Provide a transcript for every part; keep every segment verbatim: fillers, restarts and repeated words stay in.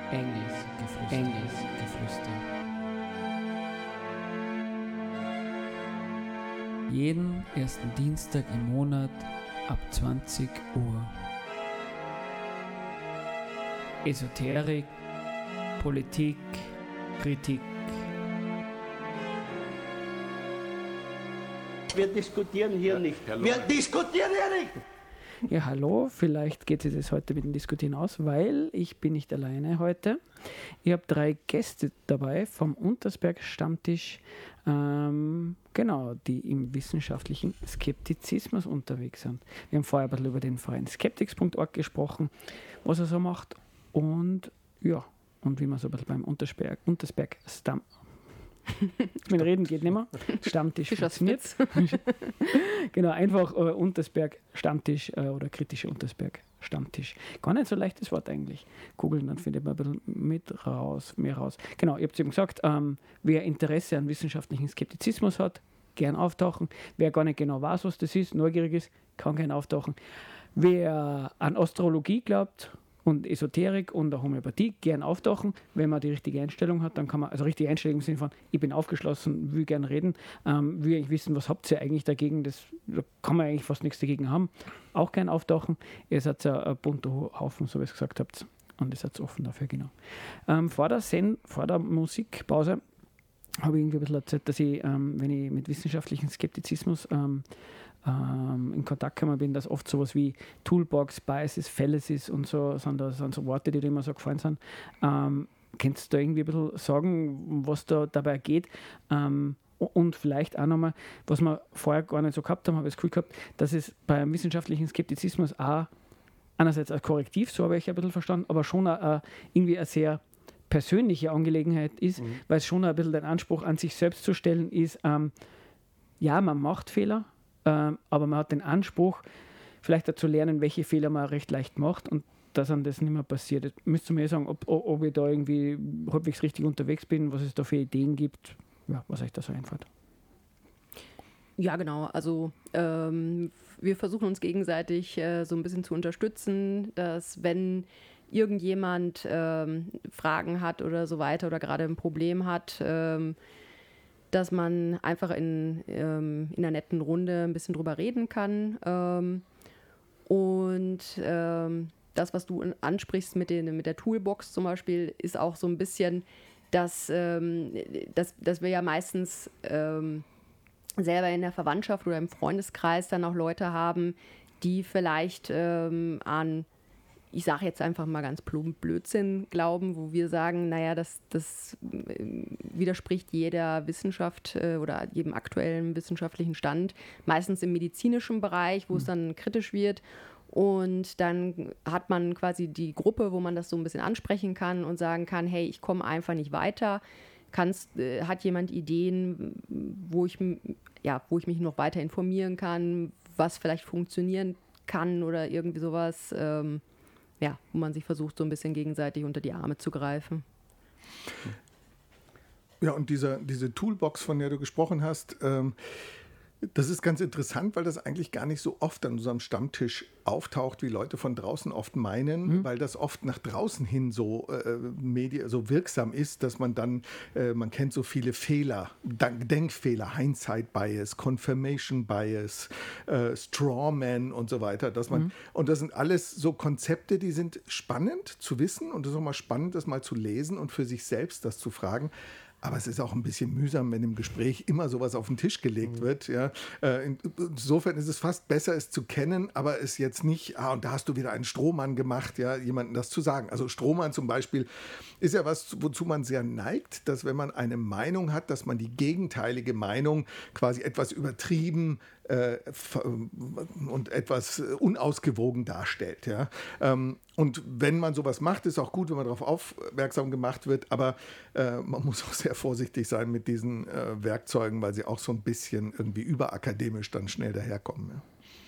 Engels, Geflüster, Engels, Geflüster. Jeden ersten Dienstag im Monat ab zwanzig Uhr. Esoterik, Politik, Kritik. Wir diskutieren hier ja, nicht. Wir diskutieren hier nicht! Ja, hallo, vielleicht geht sich das heute mit dem Diskutieren aus, weil ich bin nicht alleine heute. Ich habe drei Gäste dabei vom Untersberg Stammtisch, ähm, genau, die im wissenschaftlichen Skeptizismus unterwegs sind. Wir haben vorher ein bisschen über den Verein skeptics punkt org gesprochen, was er so macht und ja, und wie man so ein bisschen beim Untersberg, Untersberg Stamm Mit Reden geht nicht mehr. Stammtisch funktioniert. Genau, einfach äh, Untersberg Stammtisch äh, oder kritische Untersberg Stammtisch. Gar nicht so leichtes Wort eigentlich. Googeln, dann findet man ein bisschen mit raus, mehr raus. Genau, ihr habt eben gesagt, ähm, wer Interesse an wissenschaftlichen Skeptizismus hat, gern auftauchen. Wer gar nicht genau weiß, was das ist, neugierig ist, kann gern auftauchen. Wer an Astrologie glaubt und Esoterik und der Homöopathie gern auftauchen. Wenn man die richtige Einstellung hat, dann kann man, also richtige Einstellung im Sinne von, ich bin aufgeschlossen, will gern reden, ähm, will eigentlich wissen, was habt ihr eigentlich dagegen, das, da kann man eigentlich fast nichts dagegen haben. Auch gern auftauchen. Ihr seid ja ein bunter Haufen, so wie ihr es gesagt habt. Und ihr seid offen dafür, genau. Ähm, vor der Sen- vor der Musikpause habe ich irgendwie ein bisschen erzählt, dass ich, ähm, wenn ich mit wissenschaftlichem Skeptizismus ähm, ähm, in Kontakt gekommen bin, dass oft sowas wie Toolbox, Biases, Fallacies und so sind, da, sind so Worte, die dir immer so gefallen sind. Ähm, kannst du da irgendwie ein bisschen sagen, was da dabei geht? Ähm, und vielleicht auch nochmal, was wir vorher gar nicht so gehabt haben, habe ich das Gefühl gehabt, dass es beim wissenschaftlichen Skeptizismus auch einerseits ein Korrektiv, so habe ich ein bisschen verstanden, aber schon auch irgendwie eine sehr persönliche Angelegenheit ist, mhm. weil es schon ein bisschen den Anspruch an sich selbst zu stellen ist, ähm, ja, man macht Fehler, ähm, aber man hat den Anspruch, vielleicht auch zu lernen, welche Fehler man recht leicht macht und dass einem das nicht mehr passiert. Jetzt müsst ihr mir sagen, ob, ob ich da irgendwie halbwegs richtig unterwegs bin, was es da für Ideen gibt, ja, was euch da so einfällt. Ja, genau. Also ähm, wir versuchen uns gegenseitig äh, so ein bisschen zu unterstützen, dass wenn irgendjemand ähm, Fragen hat oder so weiter oder gerade ein Problem hat, ähm, dass man einfach in, ähm, in einer netten Runde ein bisschen drüber reden kann. Ähm, und ähm, das, was du ansprichst mit, den, mit der Toolbox zum Beispiel, ist auch so ein bisschen, dass, ähm, dass, dass wir ja meistens ähm, selber in der Verwandtschaft oder im Freundeskreis dann auch Leute haben, die vielleicht ähm, an, ich sage jetzt einfach mal ganz plump, Blödsinn glauben, wo wir sagen, naja, das, das widerspricht jeder Wissenschaft äh, oder jedem aktuellen wissenschaftlichen Stand, meistens im medizinischen Bereich, wo mhm. es dann kritisch wird. Und dann hat man quasi die Gruppe, wo man das so ein bisschen ansprechen kann und sagen kann, hey, ich komme einfach nicht weiter. Kannst, äh, hat jemand Ideen, wo ich, ja, wo ich mich noch weiter informieren kann, was vielleicht funktionieren kann oder irgendwie sowas, ähm, ja, wo man sich versucht, so ein bisschen gegenseitig unter die Arme zu greifen. Ja, und diese, diese Toolbox, von der du gesprochen hast, ähm, das ist ganz interessant, weil das eigentlich gar nicht so oft an unserem Stammtisch auftaucht, wie Leute von draußen oft meinen, mhm. weil das oft nach draußen hin so, äh, Medi- so wirksam ist, dass man dann, äh, man kennt so viele Fehler, Denkfehler, Hindsight-Bias, Confirmation-Bias, äh, Strawman und so weiter, dass man, mhm. und das sind alles so Konzepte, die sind spannend zu wissen und es ist auch mal spannend, das mal zu lesen und für sich selbst das zu fragen. Aber es ist auch ein bisschen mühsam, wenn im Gespräch immer sowas auf den Tisch gelegt mhm. wird. Ja. Insofern ist es fast besser, es zu kennen, aber es jetzt nicht, ah, und da hast du wieder einen Strohmann gemacht, ja, jemandem das zu sagen. Also Strohmann zum Beispiel ist ja was, wozu man sehr neigt, dass wenn man eine Meinung hat, dass man die gegenteilige Meinung quasi etwas übertrieben äh, und etwas unausgewogen darstellt. Ja. Und wenn man sowas macht, ist auch gut, wenn man darauf aufmerksam gemacht wird, aber äh, man muss auch sehr vorsichtig sein mit diesen äh, Werkzeugen, weil sie auch so ein bisschen irgendwie überakademisch dann schnell daherkommen.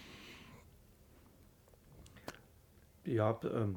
Ja, ja ähm,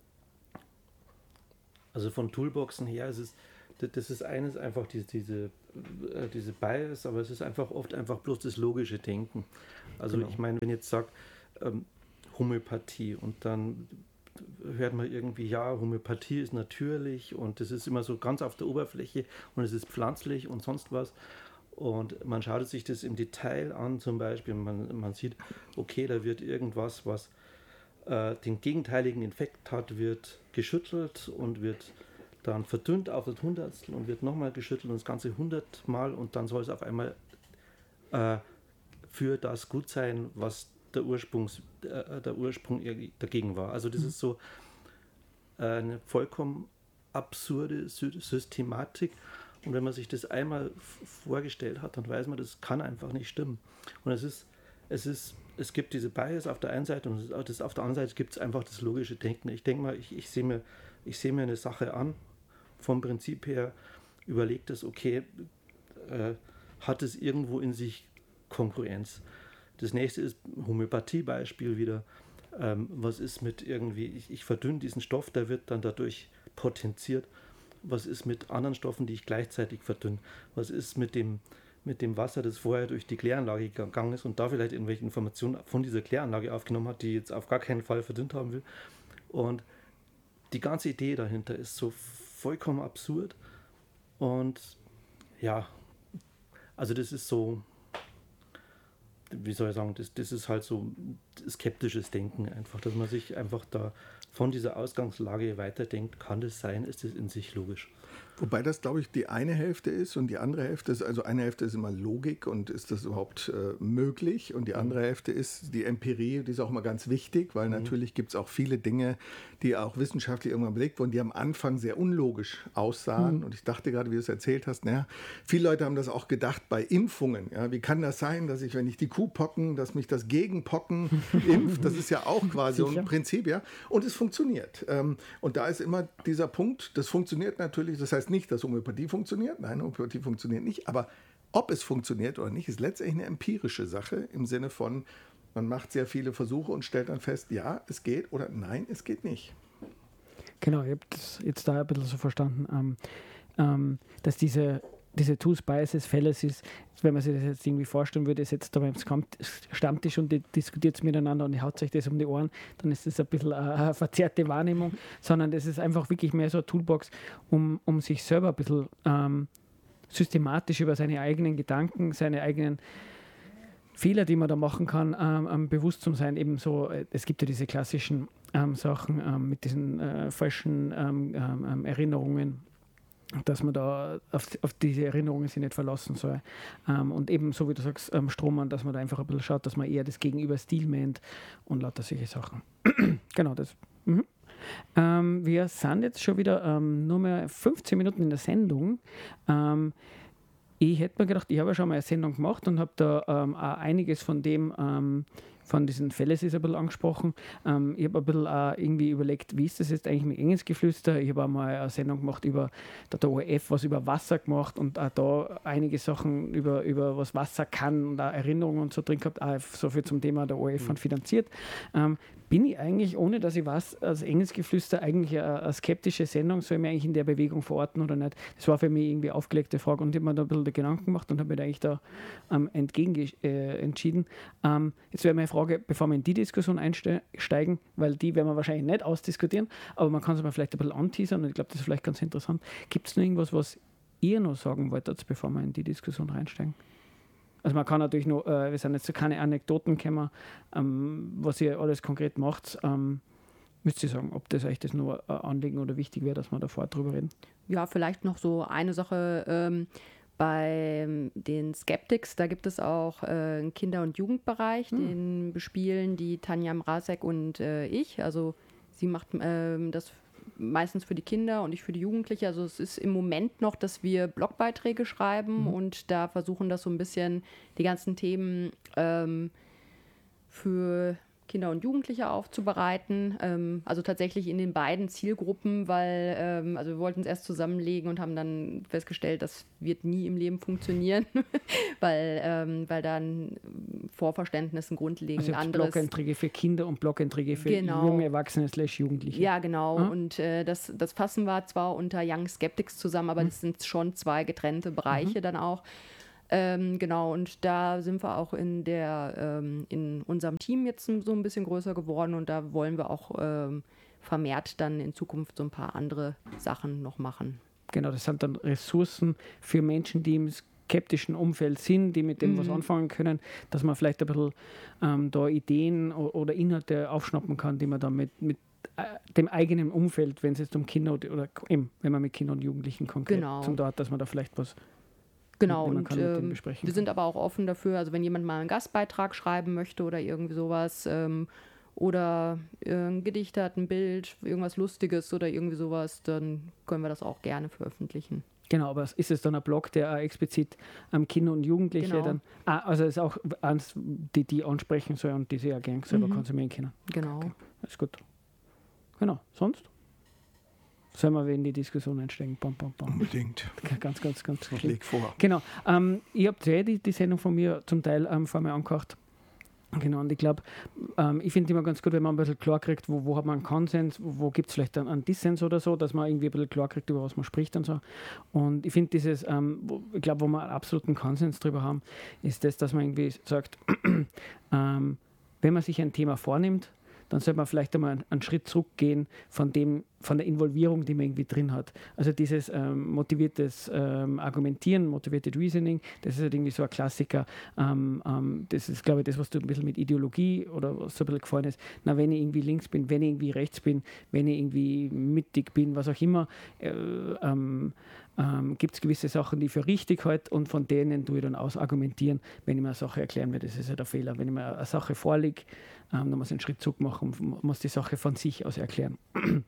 also von Toolboxen her ist es, das ist eines einfach diese, diese, äh, diese Bias, aber es ist einfach oft einfach bloß das logische Denken. Also genau. Ich meine, wenn ich jetzt sage, ähm, Homöopathie und dann hört man irgendwie, ja, Homöopathie ist natürlich und das ist immer so ganz auf der Oberfläche und es ist pflanzlich und sonst was. Und man schaut sich das im Detail an, zum Beispiel, man, man sieht, okay, da wird irgendwas, was äh, den gegenteiligen Effekt hat, wird geschüttelt und wird dann verdünnt auf das Hundertstel und wird nochmal geschüttelt und das Ganze hundertmal und dann soll es auf einmal äh, für das gut sein, was der, Ursprungs, äh, der Ursprung dagegen war. Also das mhm. ist so eine vollkommen absurde Sy- Systematik. Und wenn man sich das einmal f- vorgestellt hat, dann weiß man, das kann einfach nicht stimmen. Und es ist, es ist, es gibt diese Bias auf der einen Seite und das, auf der anderen Seite gibt es einfach das logische Denken. Ich denke mal, ich, ich sehe mir, ich sehe mir eine Sache an, vom Prinzip her überlegt es, okay, äh, hat es irgendwo in sich Kongruenz. Das nächste ist Homöopathie-Beispiel wieder. Ähm, was ist mit irgendwie, ich, ich verdünne diesen Stoff, der wird dann dadurch potenziert. Was ist mit anderen Stoffen, die ich gleichzeitig verdünne? Was ist mit dem, mit dem Wasser, das vorher durch die Kläranlage gegangen ist und da vielleicht irgendwelche Informationen von dieser Kläranlage aufgenommen hat, die jetzt auf gar keinen Fall verdünnt haben will? Und die ganze Idee dahinter ist so vollkommen absurd. Und ja, also das ist so, wie soll ich sagen, das, das ist halt so skeptisches Denken einfach, dass man sich einfach da von dieser Ausgangslage weiterdenkt, kann das sein, ist das in sich logisch. Wobei das, glaube ich, die eine Hälfte ist und die andere Hälfte ist, also eine Hälfte ist immer Logik und ist das überhaupt äh, möglich und die andere Hälfte ist die Empirie, die ist auch immer ganz wichtig, weil mhm. natürlich gibt es auch viele Dinge, die auch wissenschaftlich irgendwann belegt wurden, die am Anfang sehr unlogisch aussahen mhm. und ich dachte gerade, wie du es erzählt hast, naja, viele Leute haben das auch gedacht bei Impfungen, ja, wie kann das sein, dass ich, wenn ich die Kuh pocken, dass mich das Gegenpocken impft, das ist ja auch quasi so ein Prinzip, ja, und es funktioniert ähm, und da ist immer dieser Punkt, das funktioniert natürlich, das heißt nicht, dass Homöopathie funktioniert. Nein, Homöopathie funktioniert nicht. Aber ob es funktioniert oder nicht, ist letztendlich eine empirische Sache im Sinne von, man macht sehr viele Versuche und stellt dann fest, ja, es geht oder nein, es geht nicht. Genau, ich habe das jetzt da ein bisschen so verstanden, ähm, ähm, dass diese, diese Tools, Biases, Fallacies, wenn man sich das jetzt irgendwie vorstellen würde, ihr sitzt da beim Stammtisch und diskutiert es miteinander und ihr haut sich das um die Ohren, dann ist das ein bisschen eine verzerrte Wahrnehmung, sondern das ist einfach wirklich mehr so eine Toolbox, um, um sich selber ein bisschen ähm, systematisch über seine eigenen Gedanken, seine eigenen Fehler, die man da machen kann, ähm, ähm, bewusst zu sein. Eben so, es gibt ja diese klassischen ähm, Sachen ähm, mit diesen äh, falschen ähm, ähm, Erinnerungen, dass man da auf, auf diese Erinnerungen sich nicht verlassen soll. Ähm, und eben, so wie du sagst, ähm, Strohmann, dass man da einfach ein bisschen schaut, dass man eher das Gegenüber Stil meint und lauter solche Sachen. Genau, das. Mhm. Ähm, wir sind jetzt schon wieder ähm, nur mehr fünfzehn Minuten in der Sendung. Ähm, ich hätte mir gedacht, ich habe ja schon mal eine Sendung gemacht und habe da ähm, auch einiges von dem ähm, von diesen Fallacies ein bisschen angesprochen. Ähm, ich habe ein bisschen auch irgendwie überlegt, wie ist das jetzt eigentlich mit Engelsgeflüster? Ich habe auch mal eine Sendung gemacht über, da hat der O R F was über Wasser gemacht und auch da einige Sachen über, über was Wasser kann und auch Erinnerungen und so drin gehabt, auch so viel zum Thema der O R F mhm. finanziert. Ähm, bin ich eigentlich, ohne dass ich weiß, als Engelsgeflüster eigentlich eine, eine skeptische Sendung, soll ich mich eigentlich in der Bewegung verorten oder nicht? Das war für mich irgendwie eine aufgelegte Frage und ich habe mir da ein bisschen Gedanken gemacht und habe mir da eigentlich da ähm, entgegen äh, entschieden. Ähm, jetzt wäre meine Frage, bevor wir in die Diskussion einsteigen, weil die werden wir wahrscheinlich nicht ausdiskutieren, aber man kann es mal vielleicht ein bisschen anteasern und ich glaube, das ist vielleicht ganz interessant. Gibt es noch irgendwas, was ihr noch sagen wolltet, bevor wir in die Diskussion reinsteigen? Also man kann natürlich noch, äh, wir sind jetzt so keine Anekdoten gekommen, ähm, was ihr alles konkret macht. Ähm, müsst ihr sagen, ob das euch das nur äh, Anliegen oder wichtig wäre, dass wir davor drüber reden? Ja, vielleicht noch so eine Sache ähm, bei den Skeptics, da gibt es auch äh, einen Kinder- und Jugendbereich, hm. den bespielen die Tanja Mrazek und äh, ich. Also sie macht äh, das meistens für die Kinder und ich für die Jugendliche. Also es ist im Moment noch, dass wir Blogbeiträge schreiben mhm. und da versuchen, das so ein bisschen die ganzen Themen ähm, für Kinder und Jugendliche aufzubereiten. Ähm, also tatsächlich in den beiden Zielgruppen, weil ähm, also wir wollten es erst zusammenlegen und haben dann festgestellt, das wird nie im Leben funktionieren, weil, ähm, weil da ein Vorverständnis, ein grundlegend also anderes... Blog-Einträge für Kinder und Blog-Einträge für genau. junge Erwachsene slash Jugendliche. Ja, genau. Hm? Und äh, das, das fassen wir zwar unter Young Skeptics zusammen, aber hm. das sind schon zwei getrennte Bereiche mhm. dann auch. Ähm, genau, und da sind wir auch in der ähm, in unserem Team jetzt so ein bisschen größer geworden und da wollen wir auch ähm, vermehrt dann in Zukunft so ein paar andere Sachen noch machen. Genau, das sind dann Ressourcen für Menschen, die im skeptischen Umfeld sind, die mit dem mhm. was anfangen können, dass man vielleicht ein bisschen ähm, da Ideen o- oder Inhalte aufschnappen kann, die man dann mit, mit äh, dem eigenen Umfeld, wenn es jetzt um Kinder oder, oder eben, wenn man mit Kindern und Jugendlichen konkret genau. zum Dort, dass man da vielleicht was Genau, man und kann mit denen ähm, besprechen wir kann. sind aber auch offen dafür, also wenn jemand mal einen Gastbeitrag schreiben möchte oder irgendwie sowas ähm, oder äh, ein Gedicht hat, ein Bild, irgendwas Lustiges oder irgendwie sowas, dann können wir das auch gerne veröffentlichen. Genau, aber ist es dann ein Blog, der auch explizit ähm, Kinder und Jugendliche Genau. dann, ah, also ist auch eins, die die ansprechen soll und die sie ja gern selber Mhm. konsumieren können. Genau. Okay, das ist gut. Genau, sonst? Sollen wir in die Diskussion einsteigen? Bam, bam, bam. Unbedingt. Ganz, ganz, ganz Ich klar. leg vor. Genau. Ähm, ich habe ja die, die Sendung von mir zum Teil ähm, vor mir angehört. Genau, und ich glaube, ähm, ich finde immer ganz gut, wenn man ein bisschen klar kriegt, wo, wo hat man einen Konsens, wo, wo gibt es vielleicht einen, einen Dissens oder so, dass man irgendwie ein bisschen klar kriegt, über was man spricht und so. Und ich finde dieses, ähm, wo, ich glaube, wo wir einen absoluten Konsens drüber haben, ist das, dass man irgendwie sagt, ähm, wenn man sich ein Thema vornimmt, dann sollte man vielleicht einmal einen, einen Schritt zurückgehen von dem, von der Involvierung, die man irgendwie drin hat. Also dieses ähm, motiviertes ähm, Argumentieren, motivated Reasoning, das ist halt irgendwie so ein Klassiker. Ähm, ähm, das ist, glaube ich, das, was du ein bisschen mit Ideologie oder was so ein bisschen gefallen ist. Na, wenn ich irgendwie links bin, wenn ich irgendwie rechts bin, wenn ich irgendwie mittig bin, was auch immer, äh, ähm, ähm, gibt es gewisse Sachen, die ich für richtig halte und von denen tue ich dann aus argumentieren, wenn ich mir eine Sache erklären will. Das ist ja der Fehler. Wenn ich mir eine Sache vorlege, ähm, dann muss ich einen Schritt zurück machen und muss die Sache von sich aus erklären.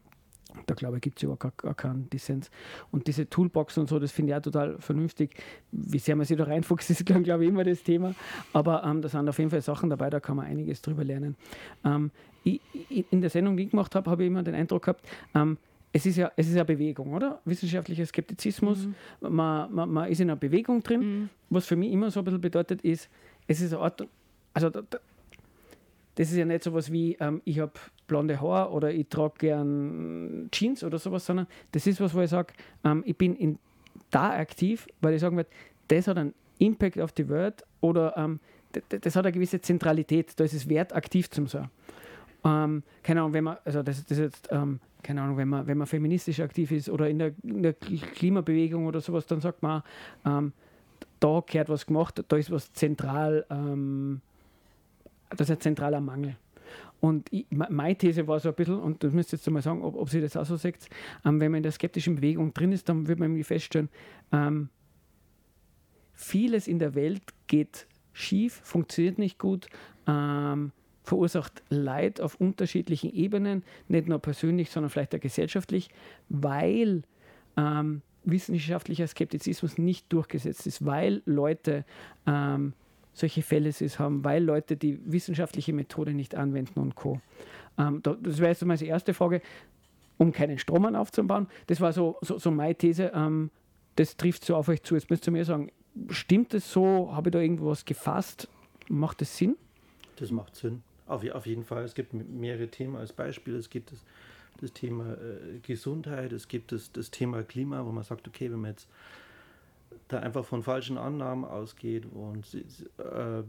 Da glaube ich, gibt es überhaupt gar, gar keinen Dissens. Und diese Toolbox und so, das finde ich auch total vernünftig. Wie sehr man sich da reinfuchst, ist, glaube ich, immer das Thema. Aber ähm, da sind auf jeden Fall Sachen dabei, da kann man einiges drüber lernen. Ähm, ich, in der Sendung, die ich gemacht habe, habe ich immer den Eindruck gehabt, ähm, es ist ja es ist eine Bewegung, oder? Wissenschaftlicher Skeptizismus. Mhm. Man, man, man ist in einer Bewegung drin. Mhm. Was für mich immer so ein bisschen bedeutet, ist, es ist eine Art, also da, da, das ist ja nicht so was wie, ähm, ich habe blonde Haare oder ich trage gern Jeans oder sowas, sondern das ist was, wo ich sage, ähm, ich bin in da aktiv, weil ich sagen würde, das hat einen Impact auf die Welt oder ähm, das, das hat eine gewisse Zentralität, da ist es wert, aktiv zu sein. Ähm, keine Ahnung, wenn man, also das, das jetzt, ähm, keine Ahnung, wenn man, wenn man feministisch aktiv ist oder in der, in der Klimabewegung oder sowas, dann sagt man, ähm, da gehört was gemacht, da ist was zentral, ähm, das ist ein zentraler Mangel. Und ich, meine These war so ein bisschen, und das müsst ihr jetzt mal sagen, ob, ob Sie das auch so seht, ähm, wenn man in der skeptischen Bewegung drin ist, dann wird man irgendwie feststellen, ähm, vieles in der Welt geht schief, funktioniert nicht gut, ähm, verursacht Leid auf unterschiedlichen Ebenen, nicht nur persönlich, sondern vielleicht auch gesellschaftlich, weil ähm, wissenschaftlicher Skeptizismus nicht durchgesetzt ist, weil Leute ähm, solche Fälle haben, weil Leute die wissenschaftliche Methode nicht anwenden und Co. Ähm, da, das wäre jetzt mal die erste Frage, um keinen Strom aufzubauen. Das war so, so, so meine These, ähm, das trifft so auf euch zu. Jetzt müsst ihr mir sagen, stimmt das so? Habe ich da irgendwas gefasst? Macht das Sinn? Das macht Sinn. Auf, auf jeden Fall. Es gibt mehrere Themen als Beispiel. Es gibt das, das Thema äh, Gesundheit, es gibt das, das Thema Klima, wo man sagt, okay, wenn man jetzt da einfach von falschen Annahmen ausgeht und äh,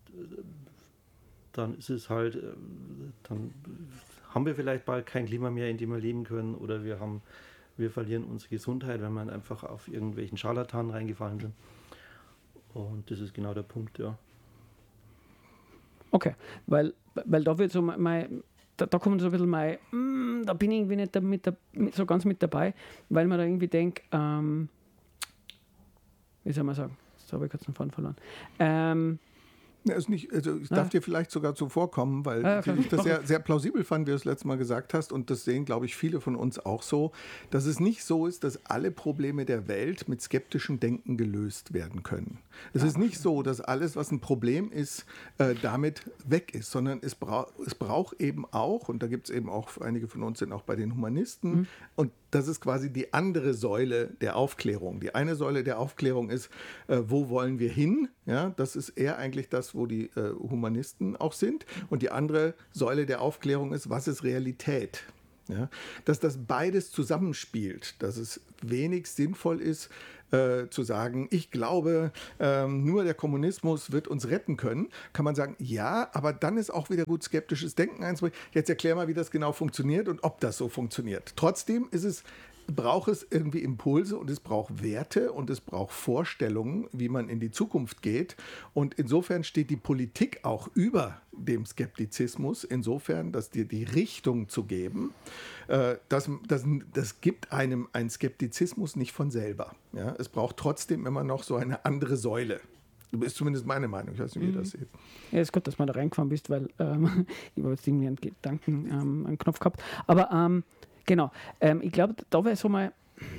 dann ist es halt, äh, dann haben wir vielleicht bald kein Klima mehr, in dem wir leben können, oder wir haben, wir verlieren unsere Gesundheit, wenn wir einfach auf irgendwelchen Scharlatanen reingefallen sind. Und das ist genau der Punkt, ja. Okay, weil, weil da wird so mein, da, da kommt so ein bisschen mein, mm, da bin ich irgendwie nicht da mit, mit, so ganz mit dabei, weil man da irgendwie denkt, ähm, wie soll man sagen, jetzt habe ich kurz den Faden verloren. Ähm, Ja, ist nicht, also ich Ah. darf dir vielleicht sogar zuvorkommen, weil Ah, ich das sehr, sehr plausibel fand, wie du es letztes Mal gesagt hast, und das sehen, glaube ich, viele von uns auch so, dass es nicht so ist, dass alle Probleme der Welt mit skeptischem Denken gelöst werden können. Es ist nicht so, dass alles, was ein Problem ist, äh, damit weg ist, sondern es, bra- es braucht eben auch, und da gibt es eben auch, einige von uns sind auch bei den Humanisten, mhm. und das ist quasi die andere Säule der Aufklärung. Die eine Säule der Aufklärung ist, äh, wo wollen wir hin? Ja, das ist eher eigentlich das, wo die äh, Humanisten auch sind. Und die andere Säule der Aufklärung ist, was ist Realität? Ja, dass das beides zusammenspielt, dass es wenig sinnvoll ist, äh, zu sagen, ich glaube, ähm, nur der Kommunismus wird uns retten können, kann man sagen, ja, aber dann ist auch wieder gut skeptisches Denken einzubringen. Jetzt erklär mal, wie das genau funktioniert und ob das so funktioniert. Trotzdem ist es braucht es irgendwie Impulse und es braucht Werte und es braucht Vorstellungen, wie man in die Zukunft geht. Und insofern steht die Politik auch über dem Skeptizismus, insofern, dass dir die Richtung zu geben, äh, das, das, das gibt einem einen Skeptizismus nicht von selber. Ja? Es braucht trotzdem immer noch so eine andere Säule. Das ist zumindest meine Meinung. Ich weiß nicht, wie ihr das seht. Ja, ist gut, dass du da reingefahren bist, weil ähm, ich habe jetzt irgendwie einen Gedanken, ähm, einen Knopf gehabt. Aber ähm, genau, ähm, ich glaube, da wäre so mal,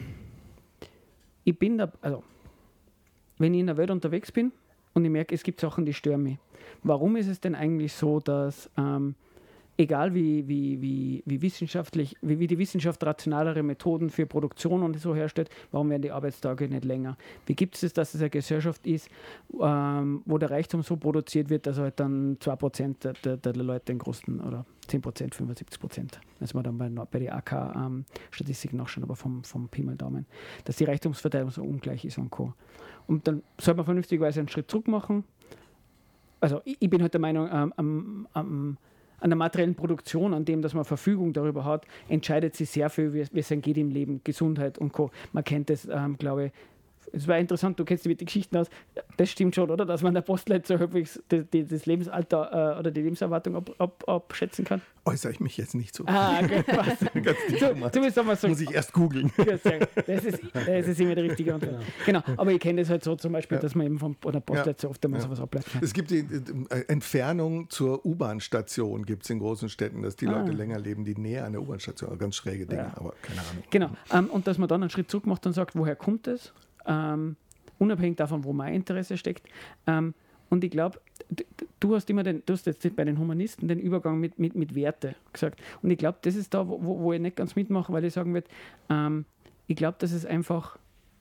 ich bin da, also, wenn ich in der Welt unterwegs bin und ich merke, es gibt Sachen, die stören mich. Warum ist es denn eigentlich so, dass, ähm, egal wie, wie, wie, wie wissenschaftlich, wie, wie die Wissenschaft rationalere Methoden für Produktion und so herstellt, warum werden die Arbeitstage nicht länger? Wie gibt es das, dass es eine Gesellschaft ist, ähm, wo der Reichtum so produziert wird, dass halt dann zwei Prozent der, der, der Leute den großen, oder zehn Prozent, fünfundsiebzig Prozent, das war dann bei, bei der A K-Statistik ähm, nachschauen, aber vom, vom Pi mal Daumen, dass die Reichtumsverteilung so ungleich ist und Co. Und dann sollte man vernünftigerweise einen Schritt zurück machen. Also ich, ich bin halt der Meinung, ähm, am, am an der materiellen Produktion, an dem, dass man Verfügung darüber hat, entscheidet sich sehr viel, wie es, wie es geht im Leben, Gesundheit und Co. Man kennt das, ähm, glaube ich. Es war interessant, du kennst dich mit den Geschichten aus. Das stimmt schon, oder? Dass man der Postleiter so häufig das, das Lebensalter äh, oder die Lebenserwartung ab, ab, abschätzen kann? Äußere ich mich jetzt nicht so. Ah, okay, was? du, du bist aber so. Muss ich erst googeln. Ja, das, ist, das ist immer der richtige Antwort. Genau. genau, aber ich kenne das halt so zum Beispiel, ja. dass man eben vom oder Postleiter ja. oft einmal ja. sowas ableitet. Es gibt die äh, Entfernung zur U-Bahn-Station, gibt es in großen Städten, dass die ah. Leute länger leben, die näher an der U-Bahn-Station. Ganz schräge Dinge, ja. aber keine Ahnung. Genau, ähm, und dass man dann einen Schritt zurück macht und sagt, woher kommt es? Ähm, unabhängig davon, wo mein Interesse steckt. Ähm, und ich glaube, du hast immer den, du hast jetzt bei den Humanisten den Übergang mit, mit, mit Werte gesagt. Und ich glaube, das ist da, wo, wo ich nicht ganz mitmache, weil ich sagen würde, ähm, ich glaube, dass es einfach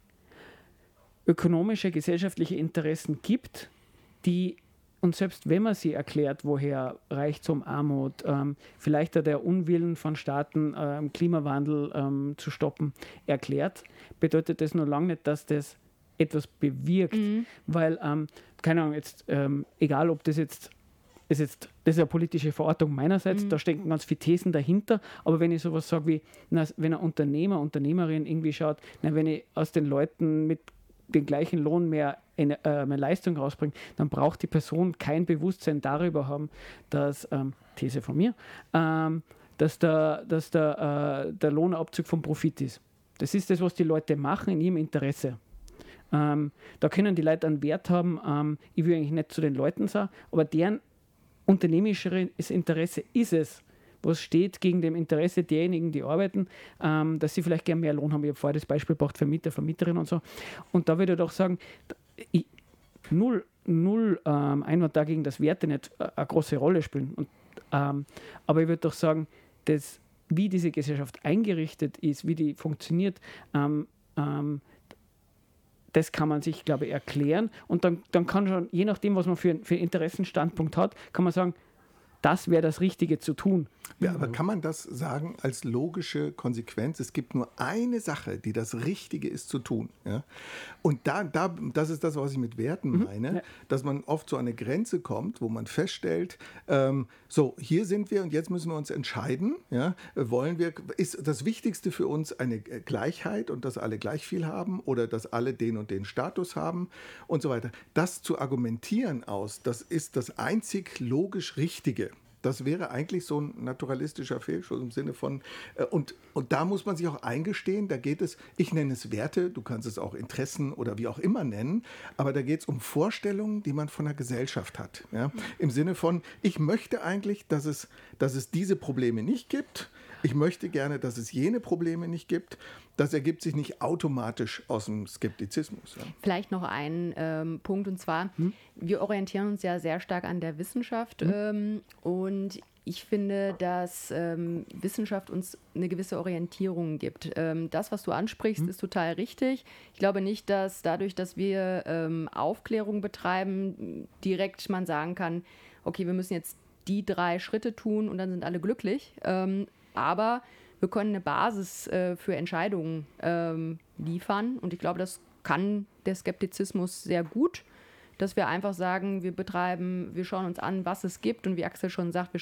ökonomische, gesellschaftliche Interessen gibt, die, und selbst wenn man sie erklärt, woher Reichtum, Armut, ähm, vielleicht auch der Unwillen von Staaten, ähm, Klimawandel ähm, zu stoppen, erklärt, bedeutet das noch lange nicht, dass das etwas bewirkt. Mhm. Weil, ähm, keine Ahnung, jetzt, ähm, egal ob das jetzt, ist jetzt, das ist eine politische Verortung meinerseits, mhm. da stecken ganz viele Thesen dahinter, aber wenn ich sowas sage wie, na, wenn ein Unternehmer, Unternehmerin irgendwie schaut, na, wenn ich aus den Leuten mit den gleichen Lohn mehr, eine, äh, mehr Leistung rausbringe, dann braucht die Person kein Bewusstsein darüber haben, dass, ähm, These von mir, ähm, dass der, dass der, äh, der Lohnabzug vom Profit ist. Das ist das, was die Leute machen in ihrem Interesse. Ähm, da können die Leute einen Wert haben, ähm, ich will eigentlich nicht zu den Leuten sagen, aber deren unternehmerisches Interesse ist es, was steht gegen dem Interesse derjenigen, die arbeiten, ähm, dass sie vielleicht gerne mehr Lohn haben. Ich habe vorher das Beispiel gebracht, Vermieter, Vermieterinnen und so. Und da würde ich doch sagen, ich, null, null ähm, Einwand dagegen, dass Werte nicht äh, eine große Rolle spielen. Und, ähm, aber ich würde doch sagen, dass, wie diese Gesellschaft eingerichtet ist, wie die funktioniert, ähm, ähm, das kann man sich, glaube ich, erklären. Und dann, dann kann schon, je nachdem, was man für, für einen Interessenstandpunkt hat, kann man sagen, das wäre das Richtige zu tun. Ja, aber kann man das sagen als logische Konsequenz? Es gibt nur eine Sache, die das Richtige ist zu tun. Ja? Und da, da, das ist das, was ich mit Werten meine, mhm, ja. dass man oft so an eine Grenze kommt, wo man feststellt, ähm, so, hier sind wir und jetzt müssen wir uns entscheiden. Ja? Wollen wir, ist das Wichtigste für uns eine Gleichheit und dass alle gleich viel haben oder dass alle den und den Status haben und so weiter. Das zu argumentieren aus, das ist das einzig logisch Richtige. Das wäre eigentlich so ein naturalistischer Fehlschluss im Sinne von, äh, und, und da muss man sich auch eingestehen, da geht es, ich nenne es Werte, du kannst es auch Interessen oder wie auch immer nennen, aber da geht es um Vorstellungen, die man von der Gesellschaft hat. Ja? Im Sinne von, ich möchte eigentlich, dass es, dass es diese Probleme nicht gibt, ich möchte gerne, dass es jene Probleme nicht gibt. Das ergibt sich nicht automatisch aus dem Skeptizismus. Ja. Vielleicht noch ein ähm, Punkt, und zwar, hm? wir orientieren uns ja sehr stark an der Wissenschaft hm? ähm, und ich finde, dass ähm, Wissenschaft uns eine gewisse Orientierung gibt. Ähm, das, was du ansprichst, hm? ist total richtig. Ich glaube nicht, dass dadurch, dass wir ähm, Aufklärung betreiben, direkt man sagen kann, okay, wir müssen jetzt die drei Schritte tun und dann sind alle glücklich. Ähm, aber wir können eine Basis äh, für Entscheidungen ähm, liefern und ich glaube, das kann der Skeptizismus sehr gut, dass wir einfach sagen, wir betreiben, wir schauen uns an, was es gibt und wie Axel schon sagt, wir